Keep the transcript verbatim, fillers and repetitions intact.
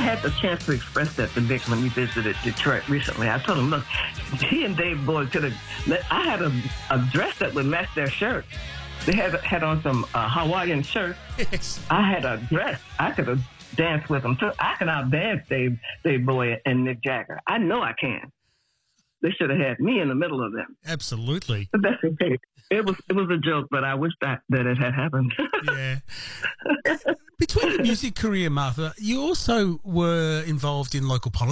had the chance to express that to Vic when he visited Detroit recently. I told him, look, he and Dave Boyd could have. Let, I had a, a dress that would match their shirt. They had had on some uh, Hawaiian shirts. Yes. I had a dress. I could have danced with them. So I can outdance Dave, Dave Boyd and Mick Jagger. I know I can. They should have had me in the middle of them. Absolutely. But that's okay. It was it was a joke, but I wish that, that it had happened. Yeah. Between your music career, Martha, you also were involved in local politics.